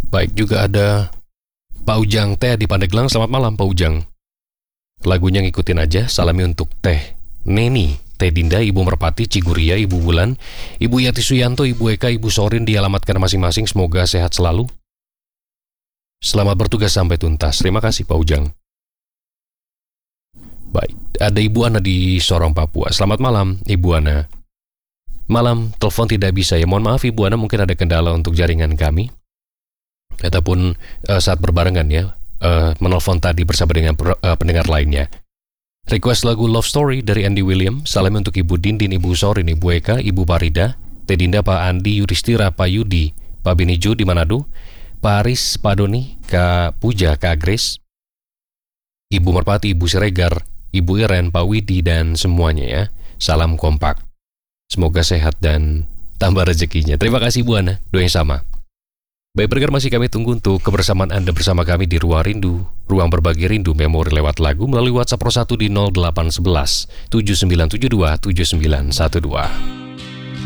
Baik, juga ada Pak Ujang Teh di Pandeglang. Selamat malam Pak Ujang. Lagunya ngikutin aja. Salami untuk Teh Neni, Teh Dinda, Ibu Merpati, Ciguria, Ibu Bulan, Ibu Yati Suyanto, Ibu Eka, Ibu Sorin, dialamatkan masing-masing. Semoga sehat selalu. Selamat bertugas sampai tuntas. Terima kasih Pak Ujang. Baik, ada Ibu Ana di Sorong, Papua. Selamat malam Ibu Ana. Malam, telepon tidak bisa ya. Mohon maaf Ibu Ana, mungkin ada kendala untuk jaringan kami. Ataupun saat berbarengan ya, menelpon tadi bersama dengan pendengar lainnya. Request lagu Love Story dari Andy William. Salam untuk Ibu Dindin, Ibu Sorin, Ibu Eka, Ibu Parida, Teh Dinda, Pak Andi, Yudhistira, Pak Yudi, Pak Benijo di Manado, Pak Aris, Pak Doni, Kak Puja, Kak Grace, Ibu Merpati, Ibu Siregar, Ibu Iren, Pak Widi, dan semuanya ya. Salam kompak. Semoga sehat dan tambah rezekinya. Terima kasih Bu Ana, doa yang sama. Baik pendengar, masih kami tunggu untuk kebersamaan Anda bersama kami di Ruang Rindu, ruang berbagi rindu memori lewat lagu melalui WhatsApp Pro 1 di 0811 7972 7912.